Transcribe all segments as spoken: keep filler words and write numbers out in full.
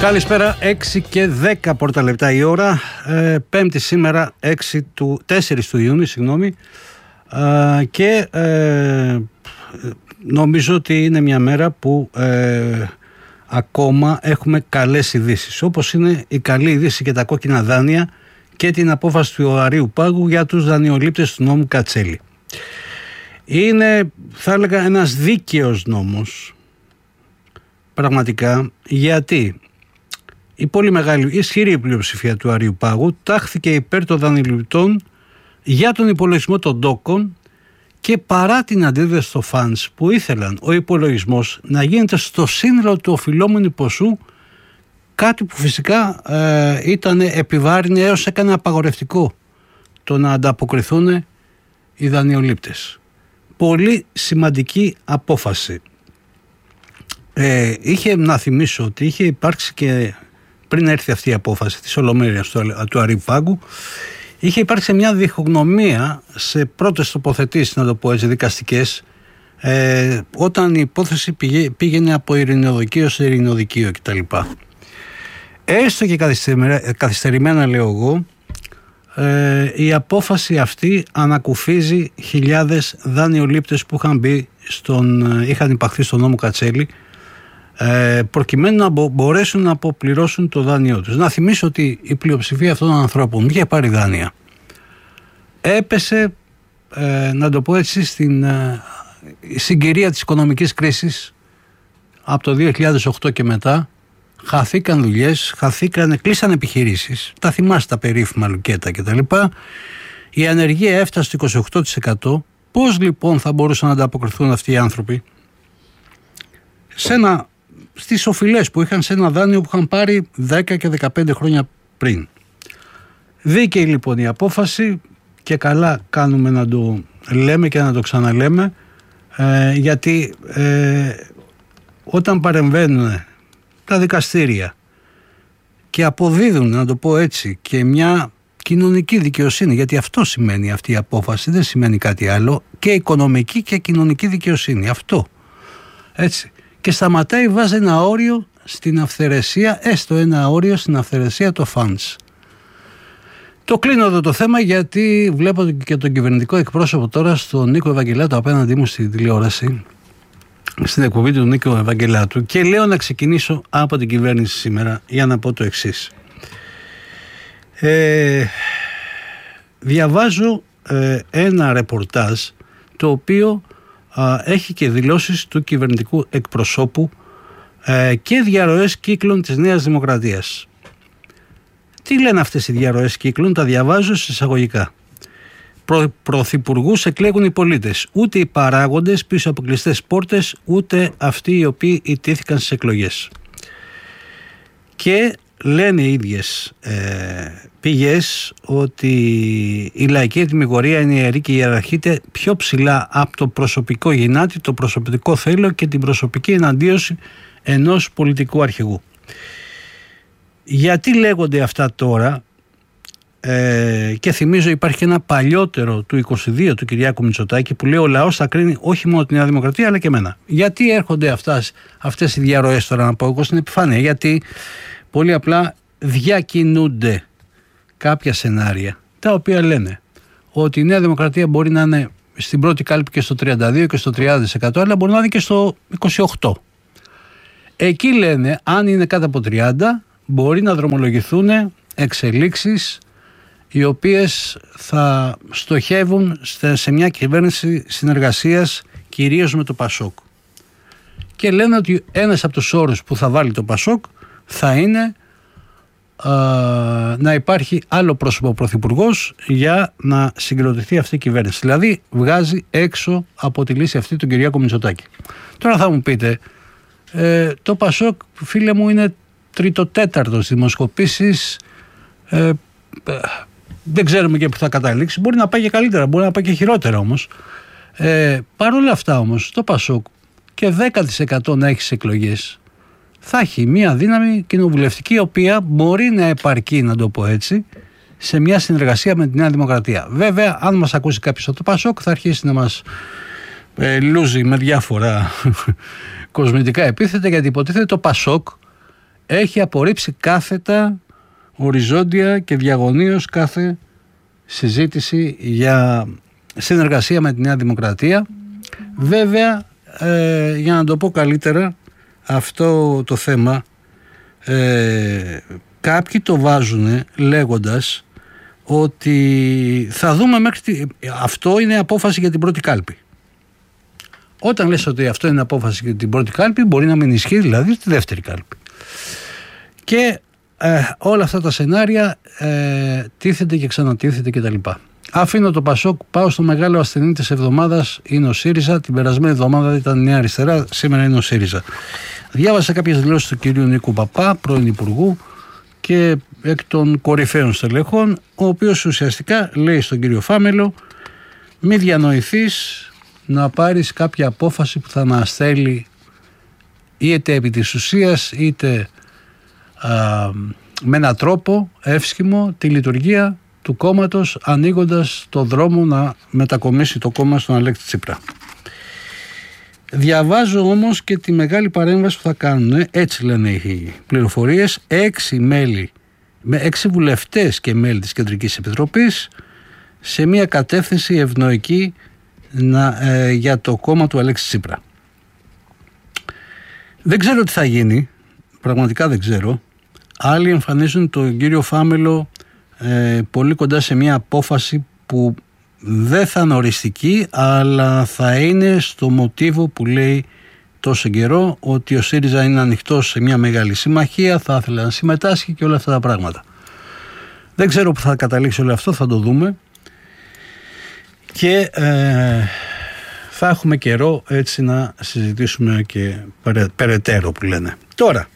Καλησπέρα, έξι και δέκα πρώτα λεπτά η ώρα, ε, πέμπτη σήμερα, έξι του, τέσσερις του Ιούνιου, συγγνώμη, ε, και ε, νομίζω ότι είναι μια μέρα που ε, ακόμα έχουμε καλές ειδήσεις, όπως είναι η καλή είδηση για τα κόκκινα δάνεια και την απόφαση του Αρείου Πάγου για τους δανειολήπτες του νόμου Κατσέλη. Είναι, θα έλεγα, ένας δίκαιος νόμος, πραγματικά, γιατί η πολύ μεγάλη, ισχυρή πλειοψηφία του Αρείου Πάγου τάχθηκε υπέρ των δανειοληπτών για τον υπολογισμό των τόκων και παρά την αντίδραση στο φαντς που ήθελαν ο υπολογισμός να γίνεται στο σύνολο του οφειλόμενου ποσού, κάτι που φυσικά ε, ήταν επιβάρυνε έως έκανε απαγορευτικό το να ανταποκριθούν οι δανειολήπτες. Πολύ σημαντική απόφαση. Ε, είχε να θυμίσω ότι είχε υπάρξει και πριν έρθει αυτή η απόφαση της Ολομέλειας του, του Αρείου Πάγου, είχε υπάρξει μια διχογνωμία σε πρώτες τοποθετήσεις, να το πω έτσι, δικαστικές, ε, όταν η υπόθεση πήγε, πήγαινε από ειρηνοδικείο σε ειρηνοδικείο κτλ. Έστω και καθυστερημένα, λέω εγώ, ε, η απόφαση αυτή ανακουφίζει χιλιάδες δανειολήπτες που είχαν, μπει στον, είχαν υπαχθεί στον νόμο Κατσέλη, προκειμένου να μπορέσουν να αποπληρώσουν το δάνειό τους. Να θυμίσω ότι η πλειοψηφία αυτών των ανθρώπων είχε πάρει δάνεια. Έπεσε, ε, να το πω έτσι, στην ε, συγκυρία της οικονομικής κρίσης από το δύο χιλιάδες οκτώ και μετά. Χαθήκαν δουλειές, χαθήκαν, κλείσαν επιχειρήσεις. Τα θυμάστε τα περίφημα λουκέτα κτλ. Η ανεργία έφτασε στο είκοσι οκτώ τοις εκατό. Πώς λοιπόν θα μπορούσαν να ανταποκριθούν αυτοί οι άνθρωποι σε ένα, στις οφειλές που είχαν σε ένα δάνειο που είχαν πάρει δέκα και δεκαπέντε χρόνια πριν? Δίκαιη λοιπόν η απόφαση και καλά κάνουμε να το λέμε και να το ξαναλέμε, ε, γιατί ε, όταν παρεμβαίνουν τα δικαστήρια και αποδίδουν, να το πω έτσι, και μια κοινωνική δικαιοσύνη, γιατί αυτό σημαίνει αυτή η απόφαση, δεν σημαίνει κάτι άλλο, και οικονομική και κοινωνική δικαιοσύνη, αυτό, έτσι. Και σταματάει, βάζει ένα όριο στην αυθαιρεσία, έστω ένα όριο στην αυθαιρεσία το φαντς. Το κλείνω εδώ το θέμα, γιατί βλέπω και τον κυβερνητικό εκπρόσωπο τώρα, στον Νίκο Ευαγγελάτο, απέναντί μου στη τηλεόραση, στην εκπομπή του Νίκο Ευαγγελάτου, και λέω να ξεκινήσω από την κυβέρνηση σήμερα για να πω το εξής. Ε, διαβάζω ε, ένα ρεπορτάζ το οποίο α, έχει και δηλώσεις του κυβερνητικού εκπροσώπου ε, και διαρροές κύκλων της Νέας Δημοκρατίας. Τι λένε αυτές οι διαρροές κύκλων? Τα διαβάζω σε εισαγωγικά. Προ, πρωθυπουργούς εκλέγουν οι πολίτες. Ούτε οι παράγοντες πίσω από κλειστές πόρτες, ούτε αυτοί οι οποίοι ιτήθηκαν στις εκλογές. Και λένε οι ίδιες ε, πηγές ότι η λαϊκή ετοιμιγορία είναι ιερή και ιεραρχείται πιο ψηλά από το προσωπικό γυνάτι, το προσωπικό θέλω και την προσωπική εναντίωση ενός πολιτικού αρχηγού. Γιατί λέγονται αυτά τώρα? Ε, και θυμίζω υπάρχει και ένα παλιότερο του είκοσι δύο του Κυριάκου Μητσοτάκη που λέει ο λαός θα κρίνει όχι μόνο τη Νέα Δημοκρατία αλλά και εμένα. Γιατί έρχονται αυτές, αυτές οι διαρροές τώρα, να πω εγώ στην επιφάνεια? Γιατί πολύ απλά διακινούνται κάποια σενάρια τα οποία λένε ότι η Νέα Δημοκρατία μπορεί να είναι στην πρώτη κάλπη και στο τριάντα δύο και στο τριάντα τοις εκατό, αλλά μπορεί να είναι και στο είκοσι οκτώ τοις εκατό. Εκεί λένε αν είναι κάτω από τριάντα μπορεί να δρομολογηθούν εξελίξεις οι οποίες θα στοχεύουν σε μια κυβέρνηση συνεργασίας κυρίως με το Πασόκ. Και λένε ότι ένας από τους όρους που θα βάλει το Πασόκ θα είναι α, να υπάρχει άλλο πρόσωπο πρωθυπουργός για να συγκροτηθεί αυτή η κυβέρνηση. Δηλαδή βγάζει έξω από τη λύση αυτή του Κυριάκου Μητσοτάκη. Τώρα θα μου πείτε, ε, το Πασόκ, φίλε μου, είναι τρίτο-τέταρτο στις δημοσκοπήσεις, ε, δεν ξέρουμε και που θα καταλήξει. Μπορεί να πάει και καλύτερα, μπορεί να πάει και χειρότερα όμως. Ε, Παρ' όλα αυτά όμως το Πασόκ και δέκα τοις εκατό να έχει στις εκλογές θα έχει μια δύναμη κοινοβουλευτική η οποία μπορεί να επαρκεί, να το πω έτσι, σε μια συνεργασία με τη Νέα Δημοκρατία. Βέβαια, αν μας ακούσει κάποιος από το Πασόκ θα αρχίσει να μας ε, λούζει με διάφορα κοσμητικά επίθετα, γιατί υποτίθεται το Πασόκ έχει απορρίψει κάθετα, οριζόντια και διαγωνίως κάθε συζήτηση για συνεργασία με τη Νέα Δημοκρατία. Βέβαια, ε, για να το πω καλύτερα, αυτό το θέμα ε, κάποιοι το βάζουν λέγοντας ότι θα δούμε μέχρι τη... αυτό είναι απόφαση για την πρώτη κάλπη. Όταν λες ότι αυτό είναι απόφαση για την πρώτη κάλπη, μπορεί να μην ισχύει δηλαδή στη δεύτερη κάλπη. Και ε, όλα αυτά τα σενάρια ε, τίθεται και ξανατίθεται κτλ. Αφήνω το Πασόκ, πάω στο μεγάλο ασθενή της εβδομάδας, είναι ο ΣΥΡΙΖΑ. Την περασμένη εβδομάδα ήταν η Νέα Αριστερά, σήμερα είναι ο ΣΥΡΙΖΑ. Διάβασα κάποιες δηλώσεις του κυρίου Νίκου Παπά, πρώην Υπουργού και εκ των κορυφαίων στελεχών, ο οποίος ουσιαστικά λέει στον κύριο Φάμελο: μη διανοηθείς να πάρεις κάποια απόφαση που θα αναστέλει είτε επί της ουσίας είτε α, με έναν τρόπο εύσχυμο τη λειτουργία του κόμματος, ανοίγοντας το δρόμο να μετακομίσει το κόμμα στον Αλέξη Τσίπρα. Διαβάζω όμως και τη μεγάλη παρέμβαση που θα κάνουν, έτσι λένε οι πληροφορίες, έξι μέλη, με έξι βουλευτές και μέλη της Κεντρικής Επιτροπής σε μια κατεύθυνση ευνοϊκή να, ε, για το κόμμα του Αλέξη Τσίπρα. Δεν ξέρω τι θα γίνει, πραγματικά δεν ξέρω. Άλλοι εμφανίζουν τον κύριο Φάμελο ε, πολύ κοντά σε μια απόφαση που δεν θα είναι οριστική, αλλά θα είναι στο μοτίβο που λέει τόσο καιρό, ότι ο ΣΥΡΙΖΑ είναι ανοιχτός σε μια μεγάλη συμμαχία, θα ήθελε να συμμετάσχει και όλα αυτά τα πράγματα. Δεν ξέρω που θα καταλήξει όλο αυτό, θα το δούμε και ε, θα έχουμε καιρό έτσι να συζητήσουμε και περαι, περαιτέρω που λένε. Τώρα,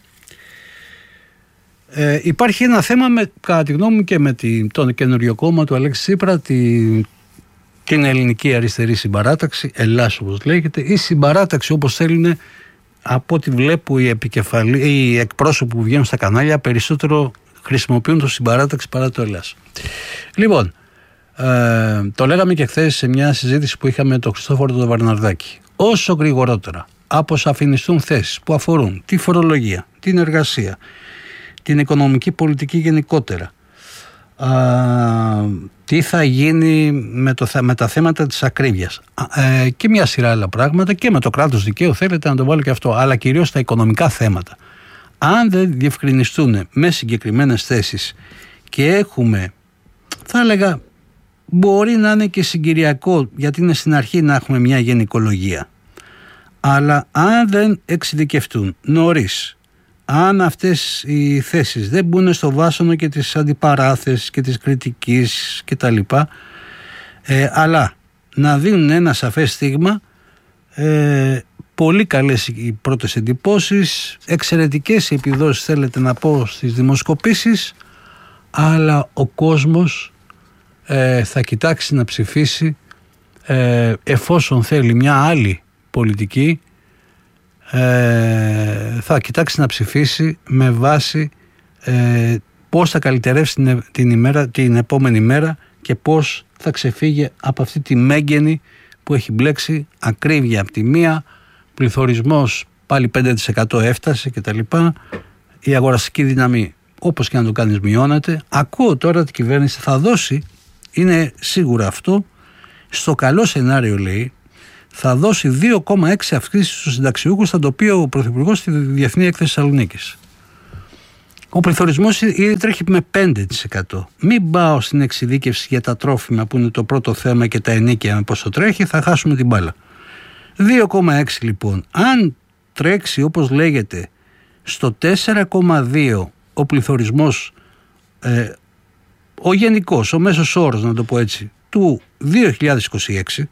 ε, υπάρχει ένα θέμα με, κατά τη γνώμη μου και με την, τον καινούριο κόμμα του Αλέξη Τσίπρα, τη, την ελληνική αριστερή συμπαράταξη, Ελλάς όπως λέγεται, ή συμπαράταξη όπως θέλουν, από ό,τι βλέπω οι, επικεφαλή, οι εκπρόσωποι που βγαίνουν στα κανάλια περισσότερο χρησιμοποιούν το συμπαράταξη παρά το Ελλάς. Λοιπόν, ε, το λέγαμε και χθες σε μια συζήτηση που είχαμε με τον Χριστόφορο τον Βαρναρδάκη. Όσο γρηγορότερα αποσαφινιστούν θέσεις που αφορούν τη φορολογία, την εργασία, την οικονομική πολιτική γενικότερα, α, τι θα γίνει με, το, με τα θέματα της ακρίβειας ε, και μια σειρά άλλα πράγματα, και με το κράτος δικαίου, θέλετε να το βάλω και αυτό, αλλά κυρίως τα οικονομικά θέματα, αν δεν διευκρινιστούν με συγκεκριμένες θέσεις και έχουμε, θα έλεγα, μπορεί να είναι και συγκυριακό, γιατί είναι στην αρχή να έχουμε μια γενικολογία, αλλά αν δεν εξειδικευτούν νωρίς, αν αυτές οι θέσεις δεν μπουν στο βάσανο και της αντιπαράθεσης και της κριτικής και τα λοιπά, ε, αλλά να δίνουν ένα σαφές στίγμα, ε, πολύ καλές οι πρώτες εντυπώσεις, εξαιρετικές οι επιδόσεις θέλετε να πω στις δημοσκοπήσεις, αλλά ο κόσμος ε, θα κοιτάξει να ψηφίσει ε, εφόσον θέλει μια άλλη πολιτική, Ε, θα κοιτάξει να ψηφίσει με βάση ε, πώς θα καλυτερεύσει την, την, ημέρα, την επόμενη μέρα και πώς θα ξεφύγει από αυτή τη μέγενη που έχει μπλέξει, ακρίβεια από τη μία, πληθωρισμός πάλι πέντε τοις εκατό έφτασε κτλ. Η αγοραστική δύναμη όπως και να το κάνεις μειώνεται. Ακούω τώρα ότι η κυβέρνηση θα δώσει, είναι σίγουρα αυτό, στο καλό σενάριο λέει, θα δώσει δύο κόμμα έξι αυξήσεις στους συνταξιούχους, θα το πει ο Πρωθυπουργός στη Διεθνή Έκθεση Θεσσαλονίκης. Ο πληθωρισμός ήδη τρέχει με πέντε τοις εκατό. Μην πάω στην εξειδίκευση για τα τρόφιμα που είναι το πρώτο θέμα και τα ενοίκια με πόσο τρέχει, θα χάσουμε την μπάλα. δύο κόμμα έξι λοιπόν. Αν τρέξει όπως λέγεται στο τέσσερα κόμμα δύο ο πληθωρισμός, ε, ο γενικός, ο μέσος όρος να το πω έτσι, του δύο χιλιάδες είκοσι έξι,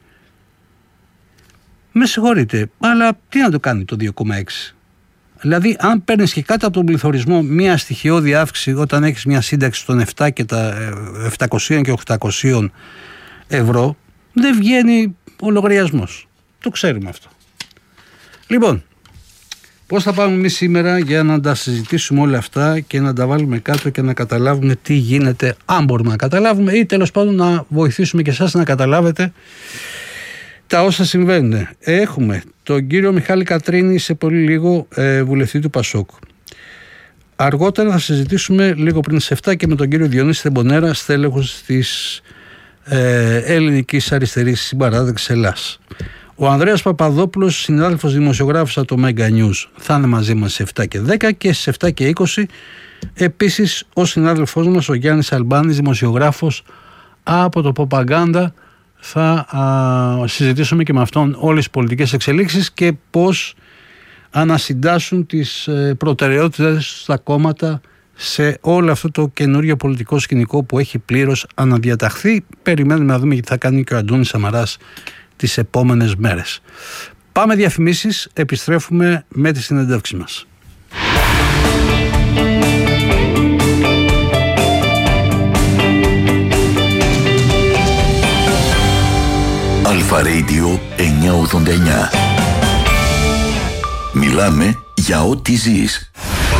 με συγχωρείτε, αλλά τι να το κάνει το δύο κόμμα έξι. Δηλαδή, αν παίρνεις και κάτω από τον πληθωρισμό μια στοιχειώδη αύξηση, όταν έχεις μια σύνταξη των επτά και τα επτακόσια και οκτακόσια ευρώ, δεν βγαίνει ο λογαριασμός. Το ξέρουμε αυτό. Λοιπόν, πώς θα πάμε εμείς σήμερα για να τα συζητήσουμε όλα αυτά και να τα βάλουμε κάτω και να καταλάβουμε τι γίνεται, αν μπορούμε να καταλάβουμε, ή τέλος πάντων να βοηθήσουμε και εσάς να καταλάβετε τα όσα συμβαίνουν. Έχουμε τον κύριο Μιχάλη Κατρίνη σε πολύ λίγο, ε, βουλευτή του Πασόκ. αργότερα θα συζητήσουμε λίγο πριν στις εφτά και με τον κύριο Διονύση Θεμπονέρα, στέλεχος της ε, ελληνικής αριστερής συμπαράταξης Ελλάς. Ο Ανδρέας Παπαδόπουλος, συνάδελφος δημοσιογράφος από το Mega News, θα είναι μαζί μας στις εφτά και δέκα, και στις εφτά και είκοσι επίσης ο συνάδελφός μας ο Γιάννης Αλμπάνης, δημοσιογράφος από το Ποπαγκάντα. Θα α, συζητήσουμε και με αυτόν όλες τις πολιτικές εξελίξεις και πώς ανασυντάσσουν τις ε, προτεραιότητες στα κόμματα σε όλο αυτό το καινούριο πολιτικό σκηνικό που έχει πλήρως αναδιαταχθεί. Περιμένουμε να δούμε τι θα κάνει και ο Αντώνης Σαμαράς τις επόμενες μέρες. Πάμε διαφημίσεις, επιστρέφουμε με τη συνέντευξη μας. Αλφα Radio εννιακόσια ογδόντα εννιά. Μιλάμε για ό,τι ζεις.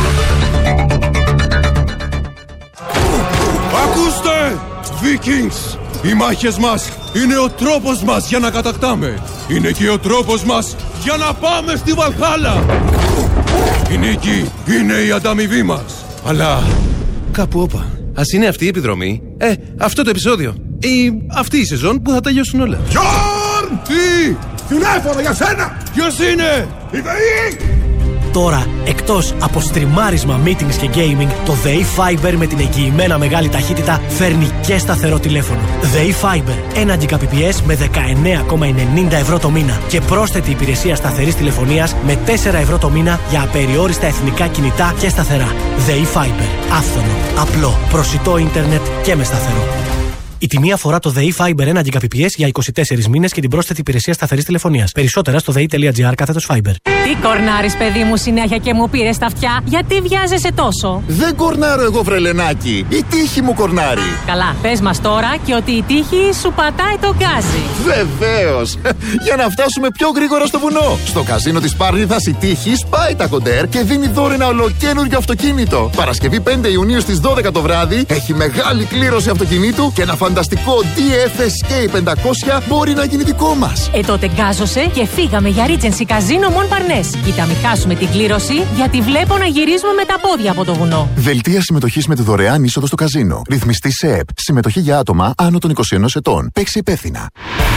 Ακούστε! Vikings! Οι μάχες μας είναι ο τρόπος μας για να κατακτάμε. Είναι και ο τρόπος μας για να πάμε στη Βαλχάλα. Η νίκη είναι η ανταμοιβή μας. Αλλά κάπου όπα. Ας είναι αυτή η επιδρομή. Ε, αυτό το επεισόδιο. Ή αυτή η σεζόν που θα τελειώσουν όλα. Γιόρν! Τι! Τηλέφωνο για σένα! Ποιος είναι? Η ΔΕΗ! Τώρα, εκτός από στριμάρισμα, meetings και gaming, το ΔΕΗ Fiber με την εγγυημένα μεγάλη ταχύτητα φέρνει και σταθερό τηλέφωνο. ΔΕΗ Fiber, ένα Gbps με δεκαεννέα κόμμα ενενήντα ευρώ το μήνα και πρόσθετη υπηρεσία σταθερής τηλεφωνίας με τέσσερα ευρώ το μήνα για απεριόριστα εθνικά κινητά και σταθερά. ΔΕΗ Fiber, άφθονο, απλό, προσιτό ίντερνετ και με σταθερό. Η τιμή αφορά το ΔΕΗ Fiber ένα Gbps για είκοσι τέσσερις μήνες και την πρόσθετη υπηρεσία σταθερής τηλεφωνίας. Περισσότερα στο δei.gr κάθετος Fiber. Τι κορνάρεις, παιδί μου, συνέχεια και μου πήρες τα αυτιά? Γιατί βιάζεσαι τόσο? Δεν κορνάρω εγώ, βρελενάκι. Η τύχη μου κορνάρει. Καλά, πες μας τώρα και ότι η τύχη σου πατάει το γκάζι. Βεβαίως. Για να φτάσουμε πιο γρήγορα στο βουνό. Στο καζίνο της Πάρνηθας η τύχη σπάει τα κοντέρ και δίνει δώρο ένα ολοκαίνουργιο αυτοκίνητο. Παρασκευή πέντε Ιουνίου στις δώδεκα το βράδυ έχει μεγάλη κλήρωση αυτοκινήτου και ένα φανταστικό ντι εφ ες κέι πεντακόσια μπορεί να γίνει δικό μας. Ε, τότε γκάζωσε και φύγαμε για Regency Casino Mon Parnes. Κοίτα, μην χάσουμε την κλήρωση, γιατί βλέπω να γυρίζουμε με τα πόδια από το βουνό. Δελτία συμμετοχής με τη δωρεάν είσοδο στο καζίνο. Ρυθμιστή ΣΕΕΠ. Συμμετοχή για άτομα άνω των είκοσι ενός ετών. Παίξει υπεύθυνα.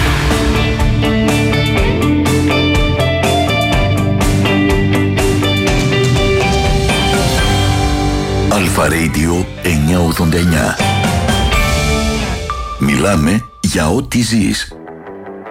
Αλφα Radio εννιακόσια ογδόντα εννιά. Μιλάμε για ό,τι ζεις.